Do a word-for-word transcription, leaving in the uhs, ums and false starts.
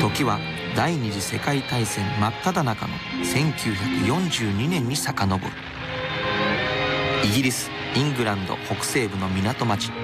時は第二次世界大戦真っ只中のせんきゅうひゃくよんじゅうにねんに遡る。イギリス・イングランド北西部の港町